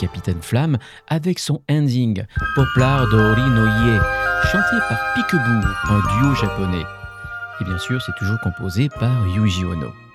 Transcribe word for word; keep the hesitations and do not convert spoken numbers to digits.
Capitaine Flamme avec son ending Poplar d'Ori no Ie, chanté par Peekaboo, un duo japonais. Et bien sûr, c'est toujours composé par Yuji Ono.